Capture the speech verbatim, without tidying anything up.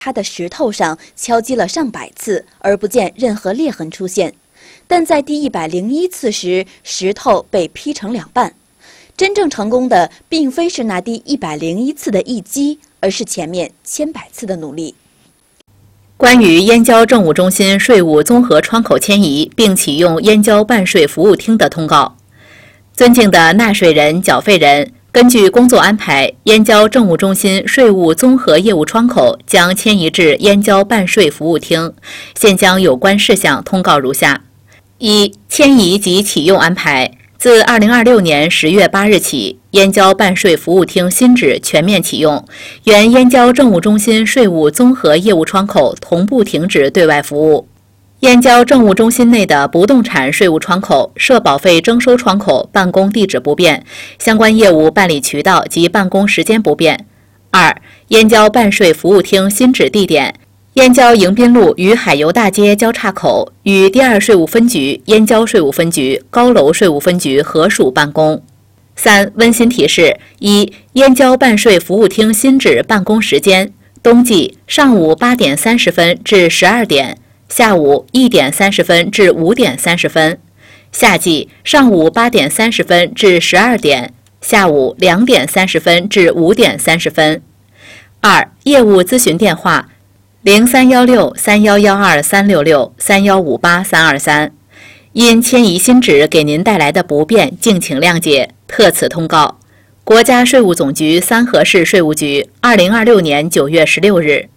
它的石头上敲击了上百次，而不见任何裂痕出现。但在第一百零一次时，石头被劈成两半。真正成功的并非是那第一百零一次的一击，而是前面千百次的努力。 关于燕郊政务中心税务综合窗口迁移并启用燕郊办税服务厅的通告。尊敬的纳税人、缴费人，根据工作安排，燕郊政务中心税务综合业务窗口将迁移至燕郊办税服务厅。现将有关事项通告如下：一、迁移及启用安排。自二零二六年十月八日起，燕郊办税服务厅新址全面启用，原燕郊政务中心税务综合业务窗口同步停止对外服务。燕郊政务中心内的不动产税务窗口、社保费征收窗口办公地址不变，相关业务办理渠道及办公时间不变。二、燕郊办税服务厅新址地点：燕郊迎宾路与海油大街交叉口，与第二税务分局、燕郊税务分局、高楼税务分局合署办公。三、温馨提示：一、燕郊办税服务厅新址办公时间：冬季上午八点三十分至十二点，下午一点三十分至五点三十分；夏季上午八点三十分至十二点，下午两点三十分至五点三十分。二、业务咨询电话：零三幺六三幺幺二三六六三幺五八三二三。因迁移新址给您带来的不便，敬请谅解，特此通告。国家税务总局三河市税务局，二零二六年九月十六日。